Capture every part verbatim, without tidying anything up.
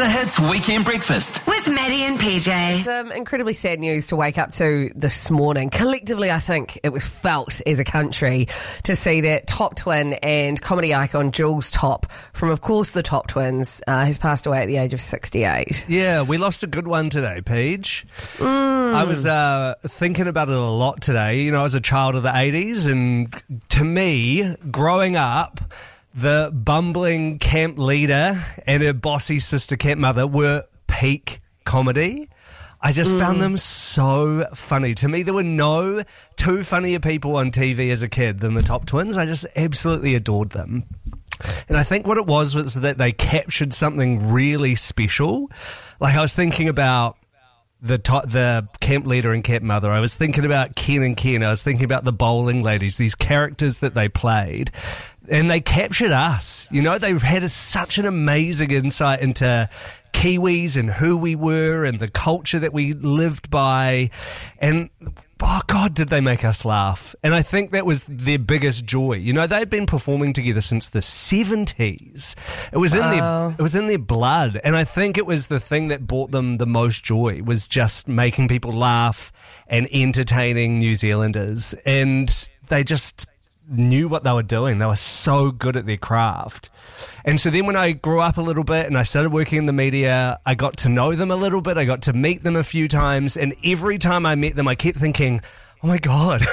The Hits Weekend Breakfast with Maddie and P J. Some incredibly sad news to wake up to this morning. Collectively, I think it was felt as a country to see that top twin and comedy icon Jules Top, from of course the Top Twins, uh, has passed away at the age of sixty-eight. Yeah, we lost a good one today, Paige. Mm. I was uh, thinking about it a lot today. You know, I was a child of the eighties, and to me, growing up, the bumbling camp leader and her bossy sister camp mother were peak comedy. I just mm. found them so funny. To me, there were no two funnier people on T V as a kid than the Top Twins. I just absolutely adored them. And I think what it was was that they captured something really special. Like, I was thinking about the to- the camp leader and camp mother. I was thinking about Ken and Ken. I was thinking about the bowling ladies, these characters that they played. And they captured us. You know, they had a, such an amazing insight into Kiwis and who we were and the culture that we lived by. And, oh, God, did they make us laugh. And I think that was their biggest joy. You know, they'd been performing together since the seventies. It was in Wow. their, it was in their blood. And I think it was the thing that brought them the most joy, was just making people laugh and entertaining New Zealanders. And they just knew what they were doing. They were so good at their craft. And so then when I grew up a little bit and I started working in the media, I got to know them a little bit. I got to meet them a few times. And every time I met them, I kept thinking, oh my God,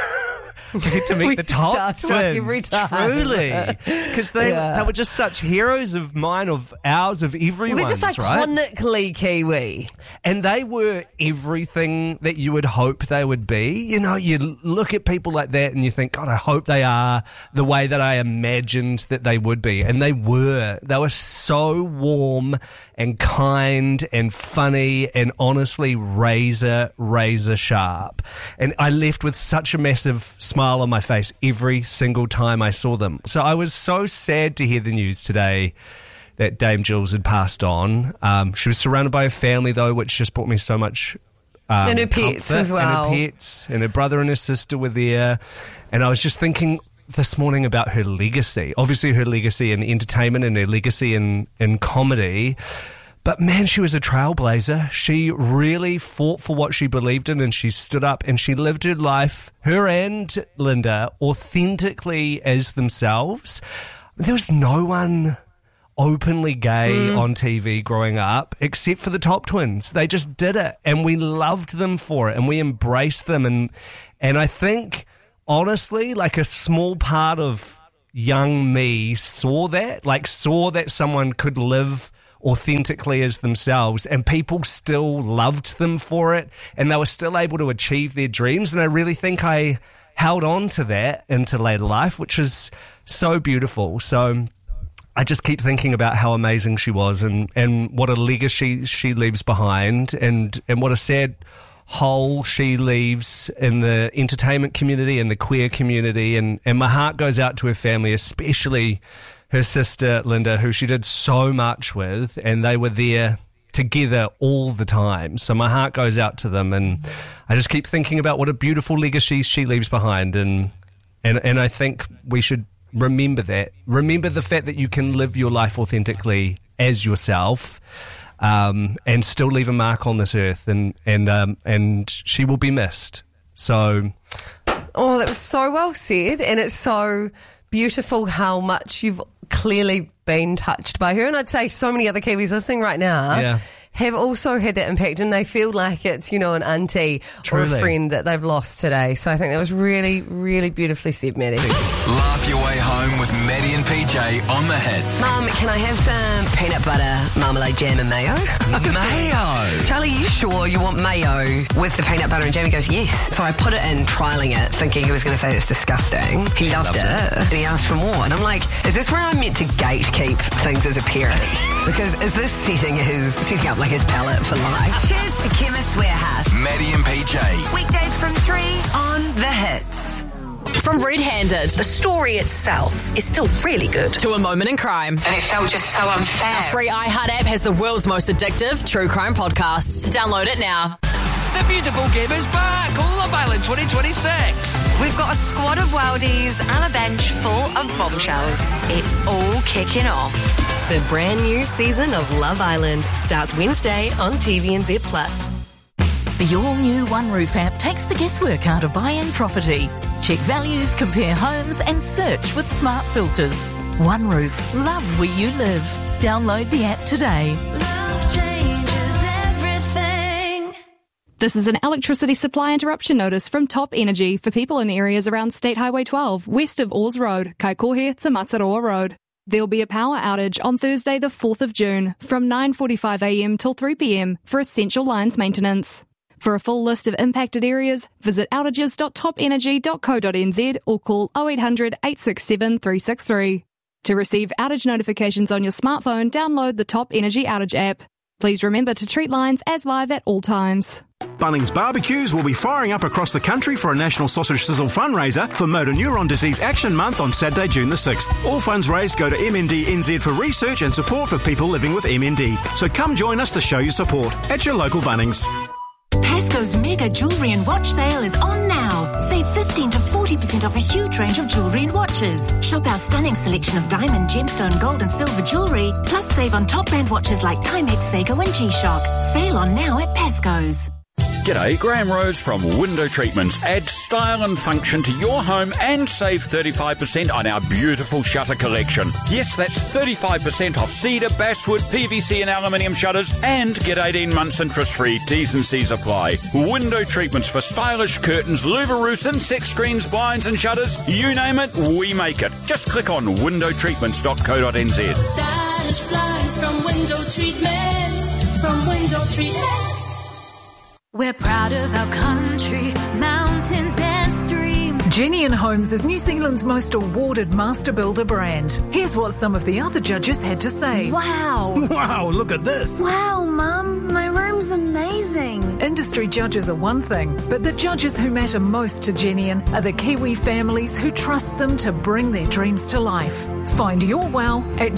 I get to meet the Top Twins. Every time. Truly. Because they, Yeah. they were just such heroes of mine, of ours, of everyone's, They're just right? iconically Kiwi. And they were everything that you would hope they would be. You know, you look at people like that and you think, God, I hope they are the way that I imagined that they would be. And they were. They were so warm and kind and funny and honestly razor, razor sharp. And I left with such a massive smile on my face every single time I saw them. So I was so sad to hear the news today that Dame Jules had passed on. Um, she was surrounded by her family, though, which just brought me so much um, And her pets comfort. as well. And her pets, and her brother and her sister were there. And I was just thinking this morning about her legacy. Obviously, her legacy in entertainment and her legacy in, in comedy. But man, she was a trailblazer. She really fought for what she believed in, and she stood up and she lived her life, her and Linda, authentically as themselves. There was no one openly gay mm. on T V growing up, except for the Top Twins. They just did it, and we loved them for it, and we embraced them. And and I think, honestly, like a small part of young me saw that, like saw that someone could live authentically as themselves, and people still loved them for it, and they were still able to achieve their dreams. And I really think I held on to that into later life, which was so beautiful. So I just keep thinking about how amazing she was, and, and what a legacy she leaves behind, and, and what a sad hole she leaves in the entertainment community and the queer community. And, and my heart goes out to her family, especially her sister Linda, who she did so much with, and they were there together all the time. So my heart goes out to them, and I just keep thinking about what a beautiful legacy she leaves behind. And and, and I think we should remember that. Remember the fact that you can live your life authentically as yourself, um, and still leave a mark on this earth. And and um, and she will be missed. So, Oh, that was so well said, and it's so beautiful how much you've clearly been touched by her. And I'd say so many other Kiwis listening right now yeah. have also had that impact, and they feel like it's, you know, an auntie Truly. or a friend that they've lost today. So I think that was really, really beautifully said, Maddie. Laugh your way home with Maddie and P J on The Hits. Mum, can I have some peanut butter, marmalade, jam and mayo? Mayo. Charlie, you sure you want mayo with the peanut butter and jam? He goes, yes. So I put it in, trialling it, thinking he was going to say it's disgusting. He loved, Loved it. it. And he asked for more. And I'm like, is this where I'm meant to gatekeep things as a parent? Because is this setting his setting up like his palate for life? Cheers to Chemist Warehouse. Maddie and P J. Weekdays from three on The Hits. From Red Handed The story itself is still really good. to A Moment in Crime. And it felt just so unfair. Free iHeart app has the world's most addictive true crime podcasts. Download it now. The beautiful game is back. Love Island twenty twenty-six. We've got a squad of wildies and a bench full of bombshells. It's all kicking off. The brand new season of Love Island starts Wednesday on T V N Z Plus. The all-new One Roof app takes the guesswork out of buying property. Check values, compare homes and search with smart filters. One Roof. Love where you live. Download the app today. Love changes everything. This is an electricity supply interruption notice from Top Energy for people in areas around State Highway twelve, west of Oars Road, Kaikohe to Mataroa Road. There will be a power outage on Thursday the fourth of June from nine forty-five a m till three p m for essential lines maintenance. For a full list of impacted areas, visit outages dot top energy dot co dot n z or call oh eight hundred, eight six seven, three six three. To receive outage notifications on your smartphone, download the Top Energy Outage app. Please remember to treat lines as live at all times. Bunnings Barbecues will be firing up across the country for a National Sausage Sizzle fundraiser for Motor Neuron Disease Action Month on Saturday, June the sixth. All funds raised go to M N D N Z for research and support for people living with M N D. So come join us to show your support at your local Bunnings. Pasco's mega jewellery and watch sale is on now. Save fifteen to forty percent off a huge range of jewellery and watches. Shop our stunning selection of diamond, gemstone, gold and silver jewellery. Plus save on top brand watches like Timex, Seiko and G-Shock. Sale on now at Pasco's. G'day, Graham Rose from Window Treatments. Add style and function to your home and save thirty-five percent on our beautiful shutter collection. Yes, that's thirty-five percent off cedar, basswood, P V C and aluminium shutters and get eighteen months interest-free. T's and C's apply. Window Treatments for stylish curtains, louver roofs, insect screens, blinds and shutters. You name it, we make it. Just click on window treatments dot co dot n z. Stylish blinds from Window Treatment. From Window Treatment. We're proud of our country, mountains and streams. Genian Homes is New Zealand's most awarded master builder brand. Here's what some of the other judges had to say. Wow. Wow, look at this. Wow, Mum, my room's amazing. Industry judges are one thing, but the judges who matter most to Genian are the Kiwi families who trust them to bring their dreams to life. Find your wow at